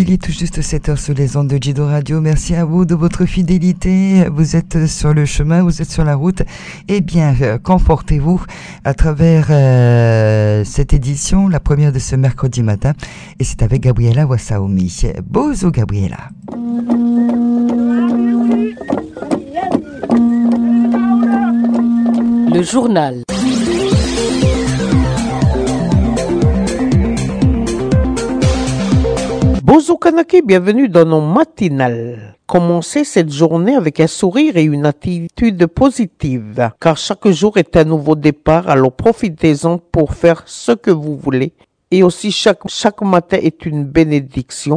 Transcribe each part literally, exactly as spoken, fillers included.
Il est tout juste sept heures sur les ondes de Jido Radio. Merci à vous de votre fidélité. Vous êtes sur le chemin, vous êtes sur la route. Eh bien, euh, confortez-vous à travers euh, cette édition, la première de ce mercredi matin. Et c'est avec Gabriela Wassaomi. Bozo Gabriela. Le journal. Bozo Kanake, bienvenue dans nos matinales. Commencez cette journée avec un sourire et une attitude positive, car chaque jour est un nouveau départ, alors profitez-en pour faire ce que vous voulez. Et aussi chaque, chaque matin est une bénédiction.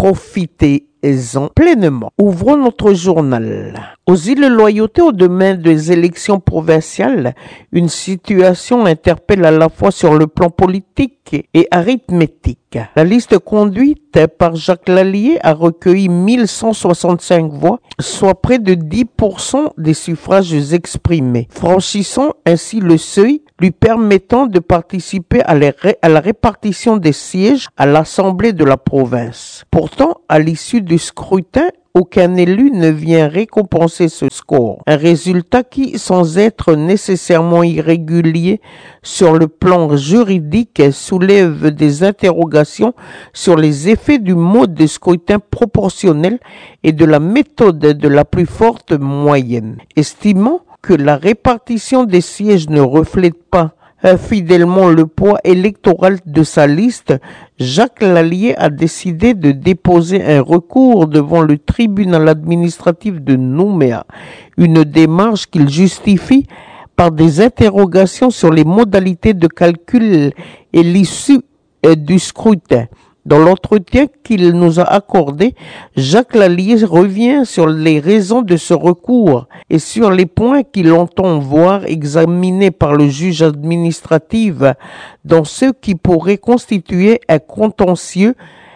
Profitez-en pleinement. Ouvrons notre journal. Aux îles Loyauté, au demain des élections provinciales, une situation interpelle à la fois sur le plan politique et arithmétique. La liste conduite par Jacques Lallier a recueilli mille cent soixante-cinq voix, soit près de dix pour cent des suffrages exprimés, franchissant ainsi le seuil lui permettant de participer à, les ré- à la répartition des sièges à l'Assemblée de la province. Pourtant, à l'issue du scrutin, aucun élu ne vient récompenser ce score. Un résultat qui, sans être nécessairement irrégulier sur le plan juridique, soulève des interrogations sur les effets du mode de scrutin proportionnel et de la méthode de la plus forte moyenne. Estimant que la répartition des sièges ne reflète pas fidèlement le poids électoral de sa liste, Jacques Lallier a décidé de déposer un recours devant le tribunal administratif de Nouméa, une démarche qu'il justifie par des interrogations sur les modalités de calcul et l'issue du scrutin. Dans l'entretien qu'il nous a accordé, Jacques Lallier revient sur les raisons de ce recours et sur les points qu'il entend voir examinés par le juge administratif dans ce qui pourrait constituer un contentieux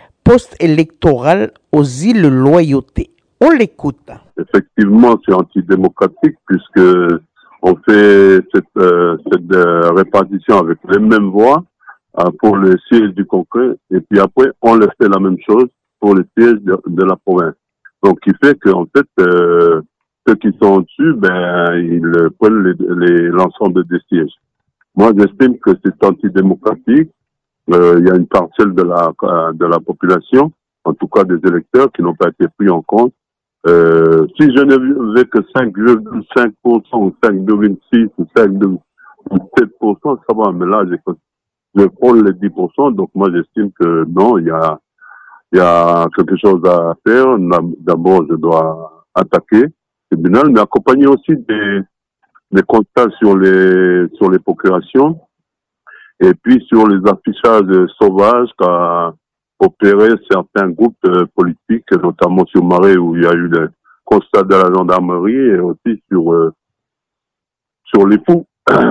post-électoral aux îles Loyauté. On l'écoute. Effectivement, c'est antidémocratique puisque on fait cette, euh, cette euh, répartition avec les mêmes voix pour le siège du congrès, et puis après, on leur fait la même chose pour le siège de, de la province. Donc, qui fait qu'en fait, euh, ceux qui sont au-dessus, ben, ils prennent les, les, l'ensemble des sièges. Moi, j'estime que c'est antidémocratique. Euh, il y a une parcelle de la, de la population, en tout cas des électeurs, qui n'ont pas été pris en compte. Euh, si je ne veux que cinq virgule cinq pour cent ou cinq virgule six ou cinq virgule sept pour cent, ça va, mais là, j'ai je prends les dix pour cent, donc moi j'estime que non, il y a, il y a quelque chose à faire. D'abord, je dois attaquer le tribunal, mais accompagner aussi des, des constats sur les, sur les procurations, et puis sur les affichages sauvages qu'a opéré certains groupes euh, politiques, notamment sur Marais où il y a eu le constat de la gendarmerie, et aussi sur, euh, sur les fous.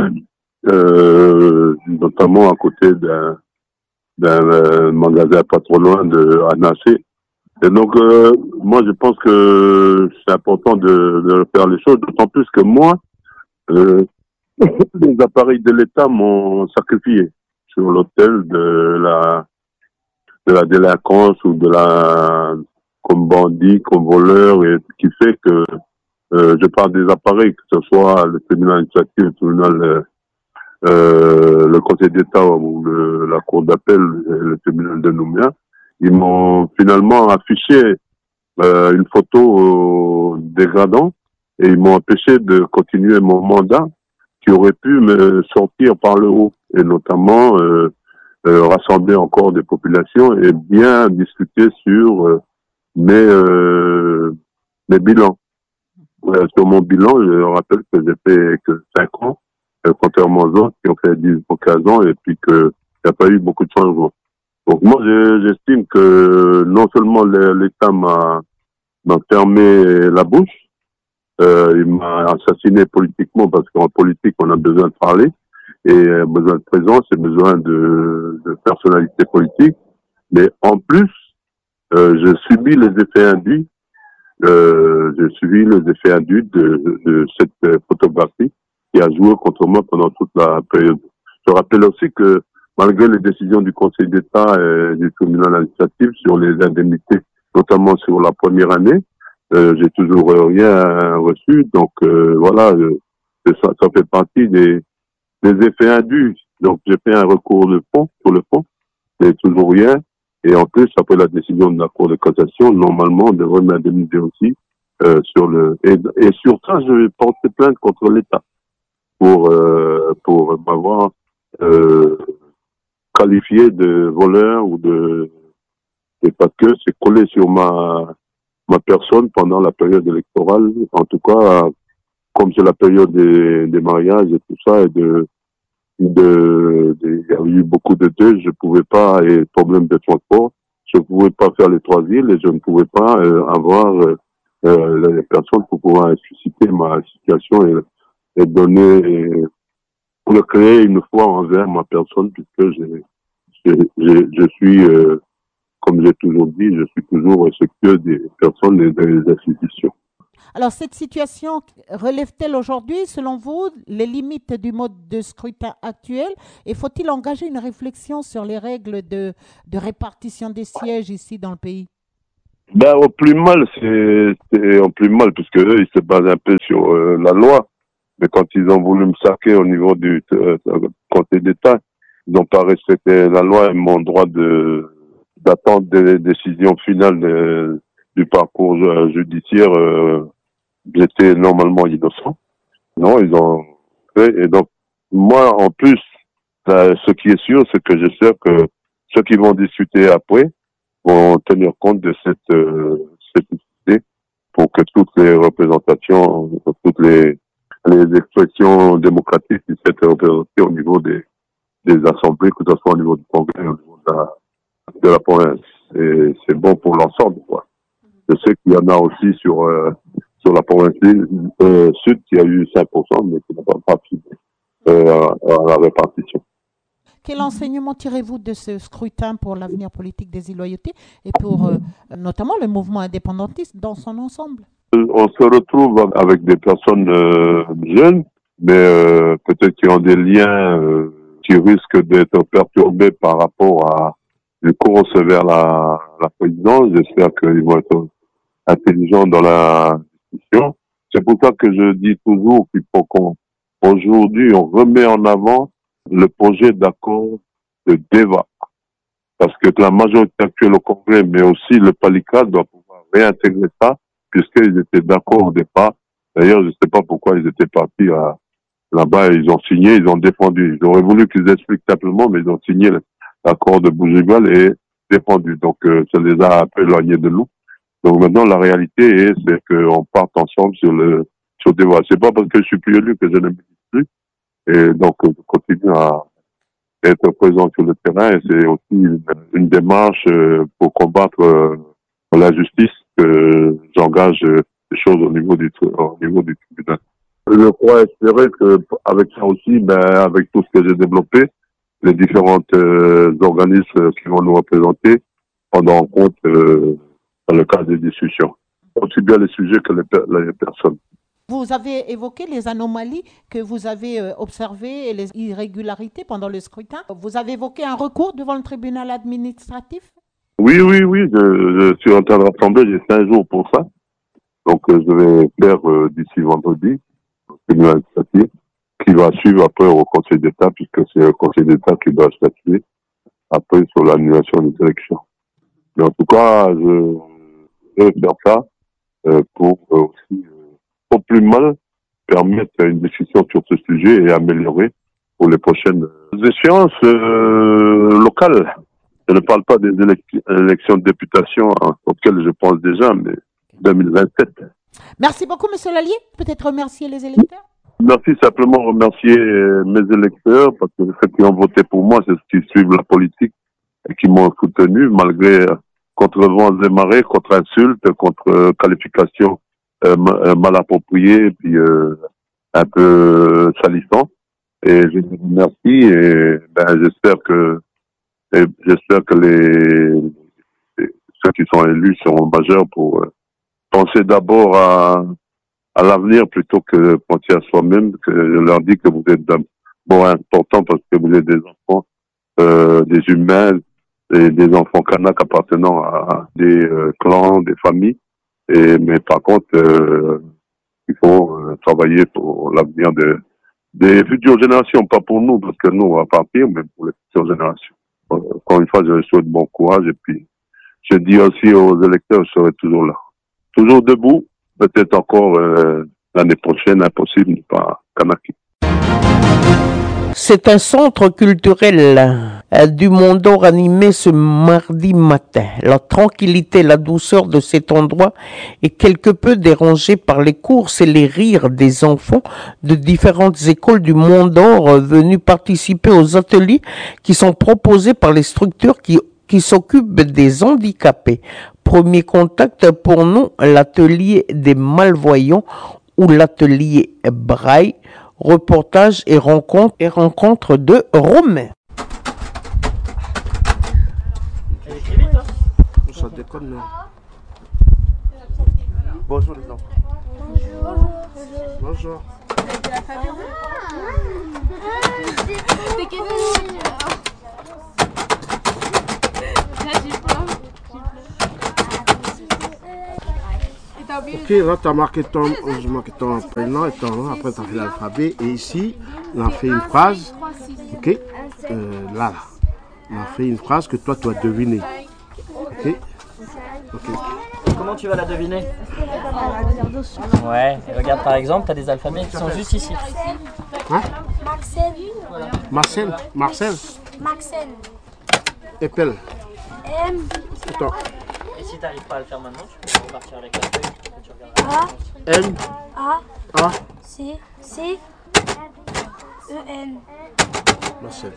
Euh, notamment à côté d'un, d'un euh, magasin pas trop loin de Anacé. Et donc, euh, moi, je pense que c'est important de, de faire les choses, d'autant plus que moi, euh, les appareils de l'État m'ont sacrifié sur l'autel de la de la délinquance ou de la comme bandit, comme voleur, et qui fait que euh, je parle des appareils, que ce soit le tribunal administratif, le tribunal euh, Euh, le Conseil d'État ou le, la Cour d'appel, le tribunal de Nouméa, ils m'ont finalement affiché euh, une photo euh, dégradante et ils m'ont empêché de continuer mon mandat qui aurait pu me sortir par le haut et notamment euh, euh, rassembler encore des populations et bien discuter sur euh, mes, euh, mes bilans. Euh, sur mon bilan, je rappelle que j'ai fait que cinq ans. Contrairement aux autres qui ont fait dix ou quinze ans et puis qu'il n'y a pas eu beaucoup de changements. Donc moi, je, j'estime que non seulement l'État m'a, m'a fermé la bouche, euh, il m'a assassiné politiquement parce qu'en politique, on a besoin de parler et besoin de présence et besoin de, de personnalité politique. Mais en plus, euh, je subis les effets induits, euh, je subis les effets induits de, de, de cette photographie qui a joué contre moi pendant toute la période. Je rappelle aussi que malgré les décisions du Conseil d'État et du tribunal administratif sur les indemnités, notamment sur la première année, euh, j'ai toujours rien reçu. Donc euh, voilà, euh, ça, ça fait partie des, des effets indus. Donc j'ai fait un recours de fond sur le fond, mais toujours rien. Et en plus, après la décision de la Cour de cassation, normalement, on devrait m'indemniser aussi euh, sur le. Et, et sur ça, je vais porter plainte contre l'État pour euh, pour m'avoir euh, qualifié de voleur ou de. Et parce que c'est collé sur ma ma personne pendant la période électorale. En tout cas, comme c'est la période des, des mariages et tout ça, et de de, de, il y a eu beaucoup de deuil, je pouvais pas, et problème de transport, je pouvais pas faire les trois villes et je ne pouvais pas euh, avoir euh, euh, les personnes pour pouvoir susciter ma situation et, et donner, et, pour le créer une foi envers ma personne, puisque j'ai, j'ai, j'ai, je suis, euh, comme j'ai toujours dit, je suis toujours respectueux des personnes et des institutions. Alors, cette situation relève-t-elle aujourd'hui, selon vous, les limites du mode de scrutin actuel et faut-il engager une réflexion sur les règles de, de répartition des sièges ici dans le pays? Ben, au plus mal, c'est, c'est au plus mal, puisque eux, ils se basent un peu sur euh, la loi. Mais quand ils ont voulu me saquer au niveau du euh, Conseil d'État, ils n'ont pas respecté la loi et mon droit de d'attendre des décisions finales de, du parcours judiciaire. Euh, J'étais normalement innocent. Non, ils ont fait. Et donc, moi, en plus, euh, ce qui est sûr, c'est que j'espère que ceux qui vont discuter après vont tenir compte de cette, euh, cette idée pour que toutes les représentations, toutes les, les expressions démocratiques puissent être représentées au niveau des, des assemblées, que ce soit au niveau du Congrès, au niveau de la, de la province. Et c'est bon pour l'ensemble, quoi. Je sais qu'il y en a aussi sur, euh, sur la province euh, sud qui a eu cinq pour cent, mais qui n'a pas participé euh, à, à la répartition. Quel enseignement tirez-vous de ce scrutin pour l'avenir politique des Îles-Loyauté et pour euh, notamment le mouvement indépendantiste dans son ensemble? On se retrouve avec des personnes euh, jeunes, mais euh, peut-être qui ont des liens euh, qui risquent d'être perturbés par rapport à une course vers la, la présidence. J'espère qu'ils vont être intelligents dans la discussion. C'est pour ça que je dis toujours qu'il faut qu'on, aujourd'hui, on remet en avant le projet d'accord de débat. Parce que la majorité actuelle au Congrès, mais aussi le PALICA, doit pouvoir réintégrer ça, puisqu'ils étaient d'accord au départ. D'ailleurs, je ne sais pas pourquoi ils étaient partis à, là-bas, ils ont signé, ils ont défendu. Ils auraient voulu qu'ils expliquent simplement, mais ils ont signé l'accord de Bougival et défendu. Donc, euh, ça les a un peu éloignés de nous. Donc maintenant, la réalité est, c'est qu'on parte ensemble sur le, sur le débat. C'est pas parce que je suis plus élu que je ne milite plus. Et donc, je continue à être présent sur le terrain et c'est aussi une, une démarche pour combattre euh, l'injustice que j'engage euh, des choses au niveau du, au niveau du tribunal. Je crois espérer que, avec ça aussi, ben, avec tout ce que j'ai développé, les différents euh, organismes qui vont nous représenter prendront en compte euh, dans le cadre des discussions, aussi bien les sujets que les, per les personnes. Vous avez évoqué les anomalies que vous avez euh, observées et les irrégularités pendant le scrutin. Vous avez évoqué un recours devant le tribunal administratif? Oui, oui, oui, je, je suis en train de rassembler, j'ai cinq jours pour ça. Donc euh, je vais faire euh, d'ici vendredi, le tribunal administratif, qui va suivre après au Conseil d'État, puisque c'est le Conseil d'État qui doit statuer après sur l'annulation des élections. Mais en tout cas, je vais faire ça euh, pour euh, aussi, euh, au plus mal, permettre une discussion sur ce sujet et améliorer pour les prochaines échéances euh, locales. Je ne parle pas des élections de députation hein, auxquelles je pense déjà, mais deux mille vingt-sept. Merci beaucoup, Monsieur Lallier. Peut-être remercier les électeurs? Merci, simplement remercier euh, mes électeurs, parce que ceux qui ont voté pour moi, c'est ceux qui suivent la politique et qui m'ont soutenu, malgré euh, contre vents et marées, contre insultes, contre euh, qualifications euh, mal appropriées, puis euh, un peu euh, salissants. Et je vous remercie et ben, j'espère que et j'espère que les, les ceux qui sont élus seront majeurs pour euh, penser d'abord à à l'avenir plutôt que penser à soi-même. Que je leur dis que vous êtes d'abord important parce que vous êtes des enfants euh, des humains, et des enfants kanaks appartenant à des euh, clans, des familles. Et, mais par contre, euh, il faut euh, travailler pour l'avenir de, des futures générations, pas pour nous, parce que nous, on va partir, mais pour les futures générations. Euh, encore une fois, je souhaite bon courage et puis je dis aussi aux électeurs, je serai toujours là. Toujours debout, peut-être encore euh, l'année prochaine, impossible, pas Kanaki. C'est un centre culturel du Mont d'Or animé ce mardi matin. La tranquillité, la douceur de cet endroit est quelque peu dérangée par les courses et les rires des enfants de différentes écoles du Mont d'Or venus participer aux ateliers qui sont proposés par les structures qui, qui s'occupent des handicapés. Premier contact pour nous, l'atelier des malvoyants ou l'atelier Braille. Reportage et rencontre, et rencontre de Romain. Ça déconne, non. Bonjour les enfants. Bonjour. Bonjour. Ok, là tu as marqué ton, j'ai marqué ton prénom et ton nom, après tu as fait l'alphabet et ici on a fait une phrase, ok, euh, là, là, on a fait une phrase que toi tu as deviné, ok, ok. Comment tu vas la deviner? Ouais, et regarde par exemple, tu as des alphabets qui sont juste ici. Hein? Marcel. Marcel, Marcel, Marcel. Épelle, M. attends, Et si tu n'arrives pas à le faire maintenant, tu peux repartir avec la feuille que tu regarderas. A. M, A. A, C. C. E. N. Marcel.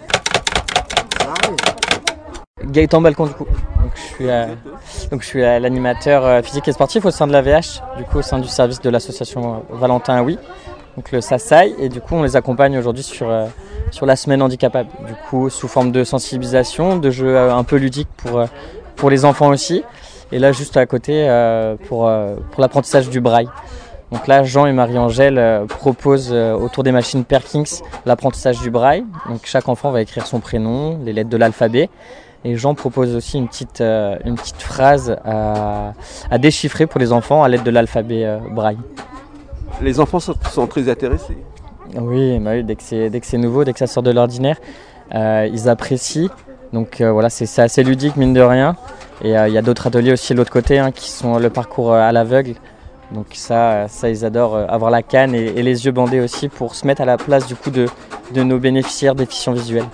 Gaëtan Balcon du coup. Donc je suis, euh, donc je suis euh, l'animateur euh, physique et sportif au sein de l'A V H, du coup au sein du service de l'association euh, Valentin Oui, donc le S A S A I, et du coup on les accompagne aujourd'hui sur, euh, sur la semaine handicapable, du coup sous forme de sensibilisation, de jeux euh, un peu ludiques pour, euh, pour les enfants aussi, et là juste à côté euh, pour, euh, pour l'apprentissage du braille. Donc là, Jean et Marie-Angèle euh, proposent euh, autour des machines Perkins l'apprentissage du braille. Donc chaque enfant va écrire son prénom, les lettres de l'alphabet. Et Jean propose aussi une petite, euh, une petite phrase à, à déchiffrer pour les enfants à l'aide de l'alphabet euh, braille. Les enfants sont, sont très intéressés. Oui, bah oui, dès que c'est, dès que c'est nouveau, dès que ça sort de l'ordinaire, euh, ils apprécient. Donc euh, voilà, c'est, c'est assez ludique mine de rien. Et il euh, y a d'autres ateliers aussi de l'autre côté hein, qui sont le parcours à l'aveugle. Donc ça, ça ils adorent avoir la canne et, et les yeux bandés aussi pour se mettre à la place du coup de, de nos bénéficiaires déficients visuels.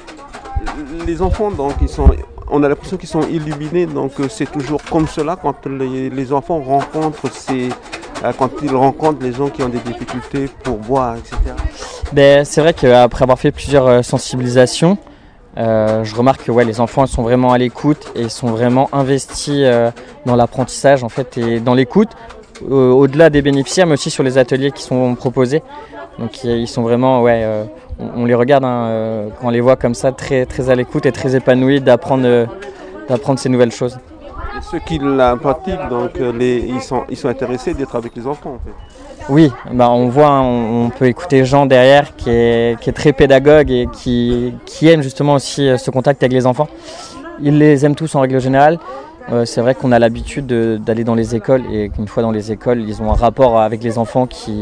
Les enfants, donc, ils sont, on a l'impression qu'ils sont illuminés, donc c'est toujours comme cela quand les, les enfants rencontrent ces, quand ils rencontrent les gens qui ont des difficultés pour voir, et cetera. Ben, c'est vrai qu'après avoir fait plusieurs sensibilisations, euh, je remarque que ouais, les enfants ils sont vraiment à l'écoute et ils sont vraiment investis euh, dans l'apprentissage en fait, et dans l'écoute. Au-delà des bénéficiaires, mais aussi sur les ateliers qui sont proposés. Donc ils sont vraiment, ouais, euh, on, on les regarde hein, euh, quand on les voit comme ça, très, très à l'écoute et très épanouis d'apprendre, euh, d'apprendre ces nouvelles choses. Et ceux qui la pratiquent, donc les, ils, sont, ils sont intéressés d'être avec les enfants en fait. Oui, bah, on voit, hein, on, on peut écouter Jean derrière qui est, qui est très pédagogue et qui, qui aime justement aussi ce contact avec les enfants. Ils les aiment tous en règle générale. Euh, c'est vrai qu'on a l'habitude de, d'aller dans les écoles et qu'une fois dans les écoles, ils ont un rapport avec les enfants qui,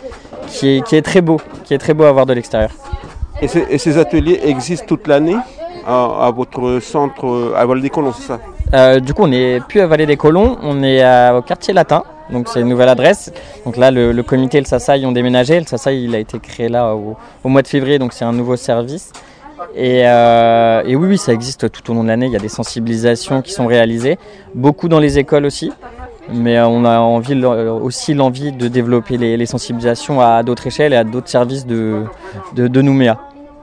qui, est, qui est très beau, qui est très beau à voir de l'extérieur. Et, ces, et ces ateliers existent toute l'année à, à votre centre, à Vallée des Colons, c'est ça? euh, Du coup, on n'est plus à Vallée des Colons, on est à, au quartier latin, donc c'est une nouvelle adresse. Donc là, le, le comité et le S A S A I ont déménagé. Le S A S A I il a été créé là au, au mois de février, donc c'est un nouveau service. Et, euh, et oui, oui, ça existe tout au long de l'année, il y a des sensibilisations qui sont réalisées, beaucoup dans les écoles aussi, mais on a envie, aussi l'envie de développer les, les sensibilisations à d'autres échelles et à d'autres services de, de, de Nouméa.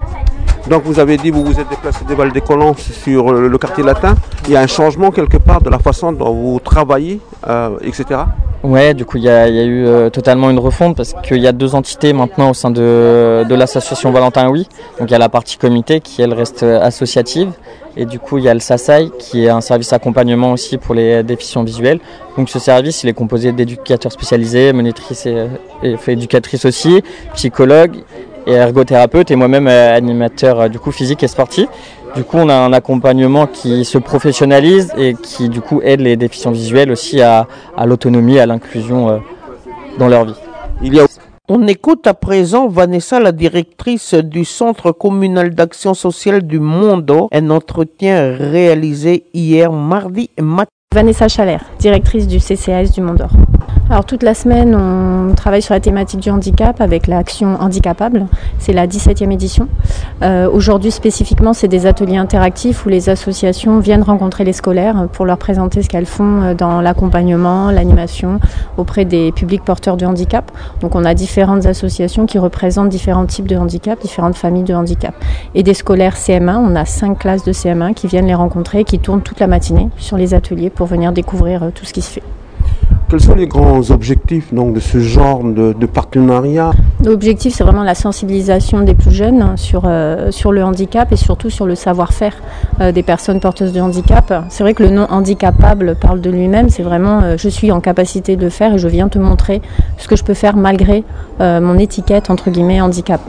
Donc vous avez dit, vous vous êtes déplacé des Vallées des Colons sur le quartier latin, il y a un changement quelque part de la façon dont vous travaillez, euh, et cetera. Ouais, du coup il y a, il y a eu euh, totalement une refonte parce qu'il y a deux entités maintenant au sein de, de l'association Valentin Oui. Donc il y a la partie comité qui elle reste associative et du coup il y a le S A S A I qui est un service accompagnement aussi pour les déficients visuels. Donc ce service il est composé d'éducateurs spécialisés, monitrices et, et éducatrices aussi, psychologues et ergothérapeutes et moi-même euh, animateur euh, du coup physique et sportif. Du coup, on a un accompagnement qui se professionnalise et qui, du coup, aide les déficients visuels aussi à, à l'autonomie, à l'inclusion euh, dans leur vie. Il y a... On écoute à présent Vanessa, la directrice du Centre communal d'action sociale du Mont-d'Or, un entretien réalisé hier mardi matin. Vanessa Chalère, directrice du C C A S du Mont-d'Or. Alors toute la semaine, on travaille sur la thématique du handicap avec l'action handicapable. C'est la dix-septième édition. Euh, aujourd'hui spécifiquement, c'est des ateliers interactifs où les associations viennent rencontrer les scolaires pour leur présenter ce qu'elles font dans l'accompagnement, l'animation auprès des publics porteurs de handicap. Donc on a différentes associations qui représentent différents types de handicap, différentes familles de handicap. Et des scolaires C M un, on a cinq classes de C M un qui viennent les rencontrer, qui tournent toute la matinée sur les ateliers pour venir découvrir tout ce qui se fait. Quels sont les grands objectifs donc, de ce genre de, de partenariat? L'objectif, c'est vraiment la sensibilisation des plus jeunes sur, euh, sur le handicap et surtout sur le savoir-faire euh, des personnes porteuses de handicap. C'est vrai que le nom handicapable parle de lui-même, c'est vraiment euh, je suis en capacité de le faire et je viens te montrer ce que je peux faire malgré euh, mon étiquette entre guillemets handicap.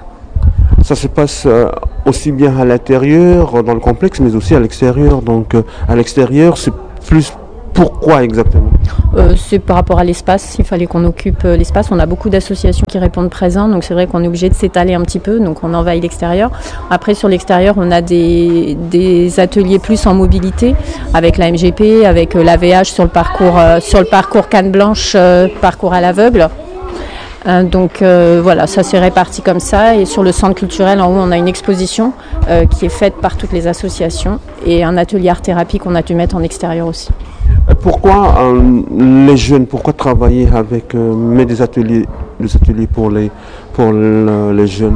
Ça se passe euh, aussi bien à l'intérieur, dans le complexe, mais aussi à l'extérieur. Donc euh, à l'extérieur, c'est plus pourquoi exactement? Euh, c'est par rapport à l'espace, il fallait qu'on occupe euh, l'espace. On a beaucoup d'associations qui répondent présents, donc c'est vrai qu'on est obligé de s'étaler un petit peu, donc on envahit l'extérieur. Après sur l'extérieur, on a des, des ateliers plus en mobilité, avec la M G P, avec euh, l'A V H sur le parcours, euh, sur le parcours Canne Blanche, euh, parcours à l'aveugle. Euh, donc euh, voilà, ça s'est réparti comme ça. Et sur le centre culturel, en haut, on a une exposition euh, qui est faite par toutes les associations et un atelier art-thérapie qu'on a dû mettre en extérieur aussi. Pourquoi euh, les jeunes, pourquoi travailler avec euh, mais des ateliers, des ateliers pour les, pour le, les jeunes?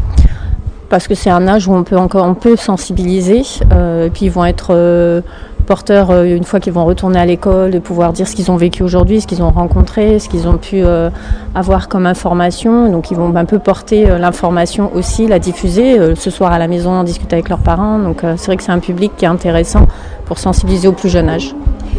Parce que c'est un âge où on peut encore on peut sensibiliser, euh, et puis ils vont être euh, porteurs euh, une fois qu'ils vont retourner à l'école, de pouvoir dire ce qu'ils ont vécu aujourd'hui, ce qu'ils ont rencontré, ce qu'ils ont pu euh, avoir comme information. Donc ils vont un peu porter euh, l'information aussi, la diffuser euh, ce soir à la maison, en discuter avec leurs parents. Donc euh, c'est vrai que c'est un public qui est intéressant pour sensibiliser au plus jeune âge.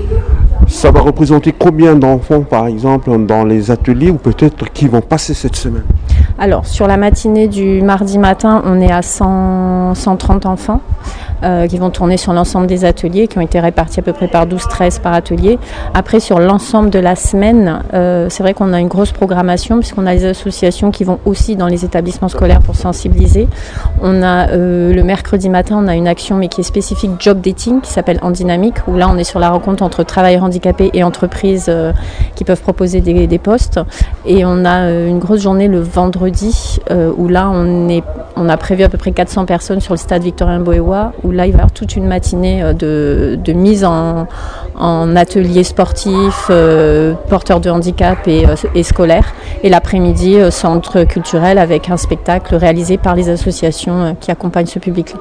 Ça va représenter combien d'enfants, par exemple, dans les ateliers ou peut-être qui vont passer cette semaine? Alors, sur la matinée du mardi matin, on est à cent, cent trente enfants euh, qui vont tourner sur l'ensemble des ateliers, qui ont été répartis à peu près par douze treize par atelier. Après, sur l'ensemble de la semaine, euh, c'est vrai qu'on a une grosse programmation puisqu'on a les associations qui vont aussi dans les établissements scolaires pour sensibiliser. On a euh, le mercredi matin, on a une action mais qui est spécifique job dating qui s'appelle En Dynamique, où là, on est sur la rencontre entre travailleurs handicapés et entreprises euh, qui peuvent proposer des, des postes. Et on a euh, une grosse journée le vendredi euh, où là on, est, on a prévu à peu près quatre cents personnes sur le stade Victorien-Boérois, où là il va y avoir toute une matinée euh, de, de mise en, en ateliers sportifs, euh, porteurs de handicap et, euh, et scolaires. Et l'après-midi, euh, centre culturel avec un spectacle réalisé par les associations euh, qui accompagnent ce public-là.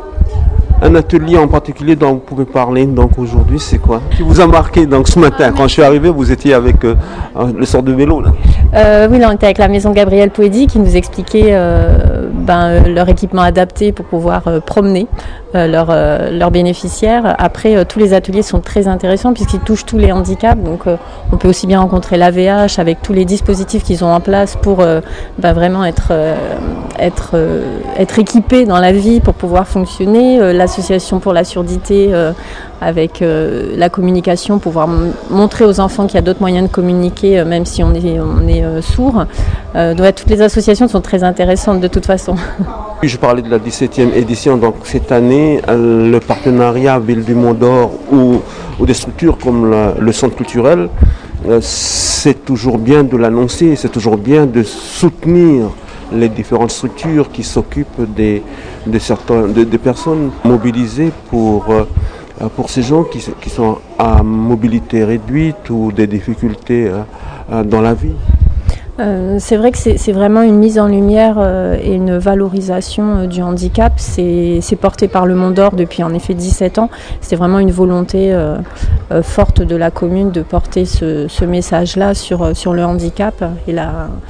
Un atelier en particulier dont vous pouvez parler donc aujourd'hui, c'est quoi qui vous a marqué donc ce matin? Quand je suis arrivé, vous étiez avec euh, le sort de vélo là. Euh, oui, là on était avec la maison Gabriel Poedi qui nous expliquait euh, ben, leur équipement adapté pour pouvoir euh, promener euh, leurs euh, leurs bénéficiaires. Après, euh, tous les ateliers sont très intéressants puisqu'ils touchent tous les handicaps. Donc euh, on peut aussi bien rencontrer l'A V H avec tous les dispositifs qu'ils ont en place pour euh, ben, vraiment être, euh, être, euh, être équipés dans la vie pour pouvoir fonctionner. Euh, L'association pour la surdité euh, avec euh, la communication, pouvoir m- montrer aux enfants qu'il y a d'autres moyens de communiquer euh, même si on est, on est euh, sourd. Euh, donc, toutes les associations sont très intéressantes de toute façon. Je parlais de la dix-septième édition, donc cette année, euh, le partenariat Ville du Mont-d'Or ou, ou des structures comme la, le centre culturel, euh, c'est toujours bien de l'annoncer, c'est toujours bien de soutenir les différentes structures qui s'occupent des, des, certains, des, des personnes mobilisées pour, euh, pour ces gens qui, qui sont à mobilité réduite ou des difficultés euh, dans la vie. Euh, c'est vrai que c'est, c'est vraiment une mise en lumière euh, et une valorisation euh, du handicap. C'est, c'est porté par le Mont-d'Or depuis en effet dix-sept ans. C'est vraiment une volonté euh, euh, forte de la commune de porter ce, ce message-là sur, sur le handicap et la,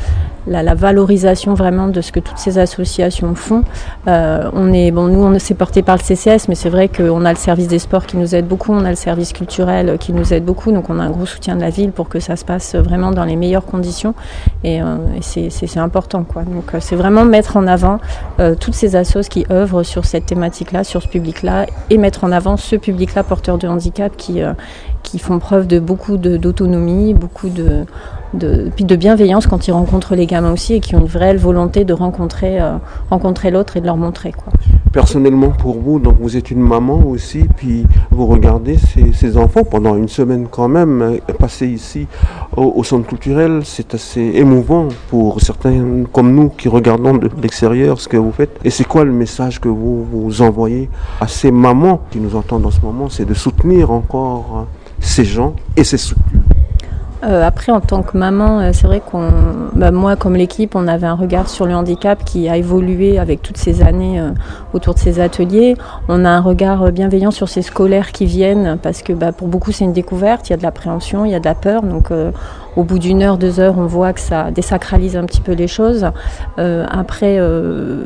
la, la valorisation vraiment de ce que toutes ces associations font. Euh, on est, bon, nous, on s'est porté par le C C S, mais c'est vrai qu'on a le service des sports qui nous aide beaucoup, on a le service culturel qui nous aide beaucoup, donc on a un gros soutien de la ville pour que ça se passe vraiment dans les meilleures conditions, et, euh, et c'est, c'est, c'est important, quoi. Donc euh, c'est vraiment mettre en avant euh, toutes ces assos qui œuvrent sur cette thématique-là, sur ce public-là, et mettre en avant ce public-là porteur de handicap qui, euh, qui font preuve de beaucoup de, d'autonomie, beaucoup de, de, puis de bienveillance quand ils rencontrent les gamins aussi, et qui ont une vraie volonté de rencontrer, euh, rencontrer l'autre et de leur montrer, quoi. Personnellement pour vous, donc vous êtes une maman aussi, puis vous regardez ces, ces enfants pendant une semaine quand même, passer ici au, au centre culturel, c'est assez émouvant pour certains comme nous qui regardons de l'extérieur ce que vous faites. Et c'est quoi le message que vous, vous envoyez à ces mamans qui nous entendent en ce moment? C'est de soutenir encore ces gens et ces structures. Euh, après, en tant que maman, euh, c'est vrai qu'on, bah, moi comme l'équipe, on avait un regard sur le handicap qui a évolué avec toutes ces années euh, autour de ces ateliers. On a un regard bienveillant sur ces scolaires qui viennent, parce que bah, pour beaucoup c'est une découverte, il y a de l'appréhension, il y a de la peur, donc euh, au bout d'une heure, deux heures, on voit que ça désacralise un petit peu les choses. Euh, après... Euh,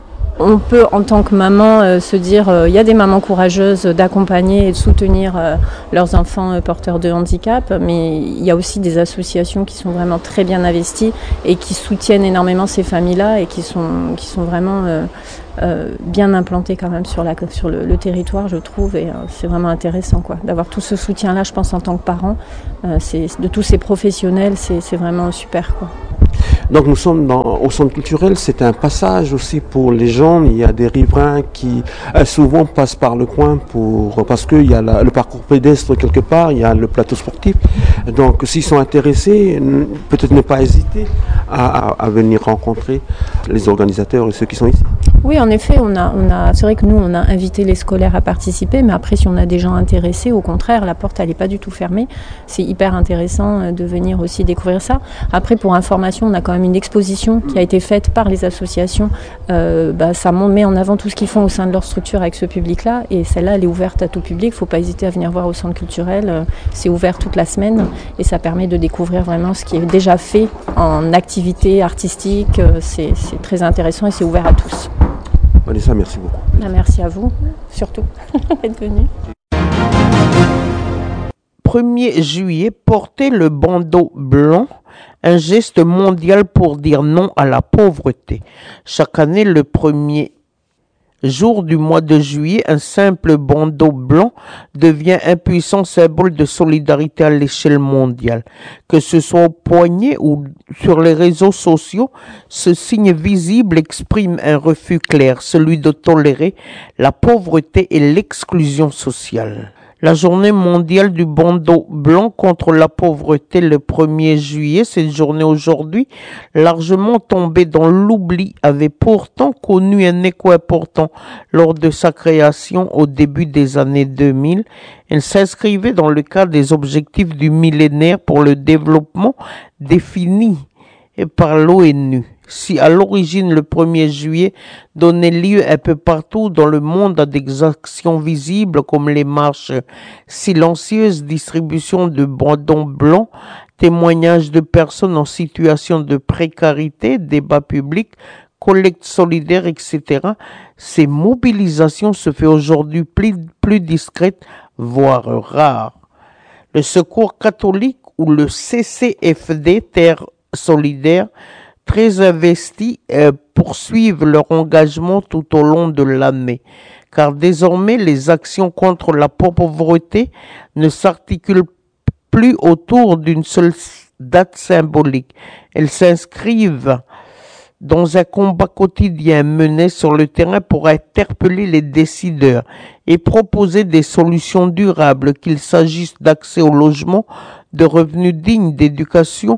On peut, en tant que maman, euh, se dire il euh, y a des mamans courageuses d'accompagner et de soutenir euh, leurs enfants euh, porteurs de handicap, mais il y a aussi des associations qui sont vraiment très bien investies et qui soutiennent énormément ces familles-là et qui sont, qui sont vraiment euh, euh, bien implantées quand même sur, la, sur le, le territoire, je trouve, et euh, c'est vraiment intéressant, quoi, d'avoir tout ce soutien-là, je pense, en tant que parent, euh, c'est, de tous ces professionnels, c'est, c'est vraiment super, quoi. Donc nous sommes dans, au centre culturel, c'est un passage aussi pour les gens. Il y a des riverains qui euh, souvent passent par le coin pour, parce qu'il y a la, le parcours pédestre quelque part, il y a le plateau sportif. Donc s'ils sont intéressés, peut-être ne pas hésiter à, à, à venir rencontrer les organisateurs et ceux qui sont ici. Oui, en effet, on a, on a, c'est vrai que nous, on a invité les scolaires à participer, mais après, si on a des gens intéressés, au contraire, la porte, elle n'est pas du tout fermée. C'est hyper intéressant de venir aussi découvrir ça. Après, pour information, on a quand même une exposition qui a été faite par les associations. Euh, bah, ça met en avant tout ce qu'ils font au sein de leur structure avec ce public-là, et celle-là, elle est ouverte à tout public. Il ne faut pas hésiter à venir voir au centre culturel. C'est ouvert toute la semaine, et ça permet de découvrir vraiment ce qui est déjà fait en activité artistique. C'est, c'est très intéressant et c'est ouvert à tous. Vanessa, merci beaucoup. Merci à vous, surtout, d'être venu. premier juillet, porter le bandeau blanc, un geste mondial pour dire non à la pauvreté. Chaque année, le premier jour du mois de juillet, un simple bandeau blanc devient un puissant symbole de solidarité à l'échelle mondiale. Que ce soit au poignet ou sur les réseaux sociaux, ce signe visible exprime un refus clair, celui de tolérer la pauvreté et l'exclusion sociale. La journée mondiale du bandeau blanc contre la pauvreté le premier juillet, cette journée aujourd'hui, largement tombée dans l'oubli, avait pourtant connu un écho important lors de sa création au début des années deux mille. Elle s'inscrivait dans le cadre des objectifs du millénaire pour le développement définis par l'ONU. Si à l'origine le premier juillet donnait lieu un peu partout dans le monde à des actions visibles comme les marches silencieuses, distribution de bandeaux blancs, témoignages de personnes en situation de précarité, débats publics, collectes solidaires, et cetera, ces mobilisations se font aujourd'hui plus, plus discrètes, voire rares. Le Secours catholique ou le C C F D, Terre solidaire, très investis, euh, poursuivent leur engagement tout au long de l'année, car désormais les actions contre la pauvreté ne s'articulent plus autour d'une seule date symbolique. Elles s'inscrivent dans un combat quotidien mené sur le terrain pour interpeller les décideurs et proposer des solutions durables, qu'il s'agisse d'accès au logement, de revenus dignes, d'éducation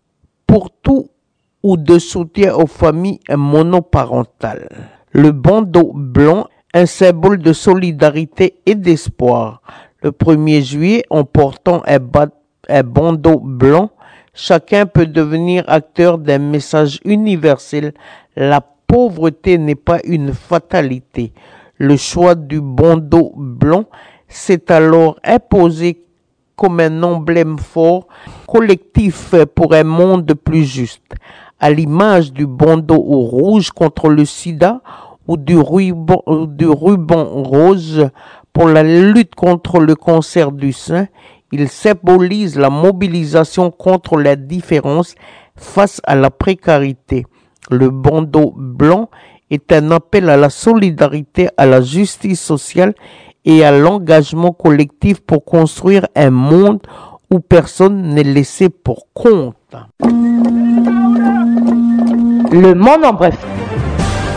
pour tout ou de soutien aux familles monoparentales. Le bandeau blanc, un symbole de solidarité et d'espoir. Le premier juillet, en portant un, ba- un bandeau blanc, chacun peut devenir acteur d'un message universel. La pauvreté n'est pas une fatalité. Le choix du bandeau blanc s'est alors imposé comme un emblème fort, collectif pour un monde plus juste. à l'image du bandeau rouge contre le sida ou du ruban, du ruban rose pour la lutte contre le cancer du sein. Il symbolise la mobilisation contre la différence face à la précarité. Le bandeau blanc est un appel à la solidarité, à la justice sociale et à l'engagement collectif pour construire un monde où personne n'est laissé pour compte. Le monde en bref.